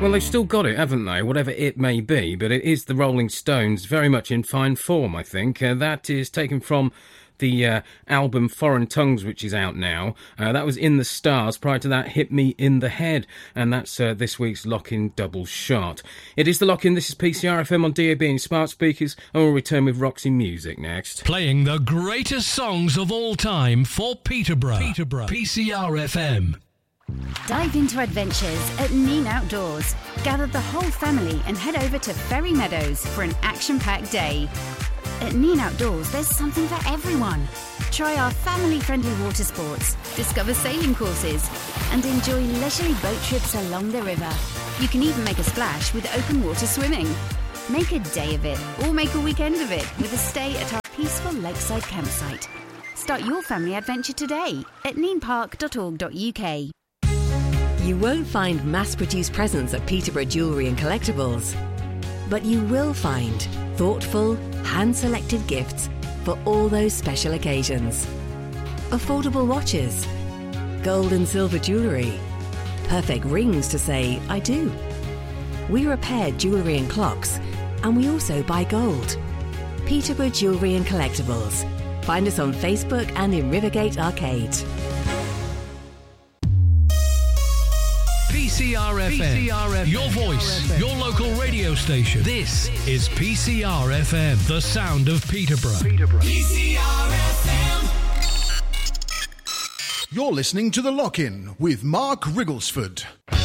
Well, they've still got it, haven't they? Whatever it may be, but it is the Rolling Stones, very much in fine form, I think. That is taken from the album Foreign Tongues, which is out now. That was In the Stars. Prior to that, Hit Me in the Head. And that's this week's Lock-In Double Shot. It is the Lock-In. This is PCR FM on DAB and smart speakers. And we'll return with Roxy Music next. Playing the greatest songs of all time for Peterborough. PCR FM. Dive into adventures at Neen Outdoors. Gather the whole family and head over to Ferry Meadows for an action-packed day. At Neen Outdoors, there's something for everyone. Try our family-friendly water sports, discover sailing courses, and enjoy leisurely boat trips along the river. You can even make a splash with open water swimming. Make a day of it, or make a weekend of it with a stay at our peaceful lakeside campsite. Start your family adventure today at neenpark.org.uk. You won't find mass-produced presents at Peterborough Jewellery and Collectibles, but you will find thoughtful, hand-selected gifts for all those special occasions. Affordable watches, gold and silver jewellery, perfect rings to say I do. We repair jewellery and clocks, and we also buy gold. Peterborough Jewellery and Collectibles. Find us on Facebook and in Rivergate Arcade. PCR FM, your voice, your local radio station. This is PCR FM, the sound of Peterborough. PCR FM. You're listening to The Lock-In with Mark Rigglesford.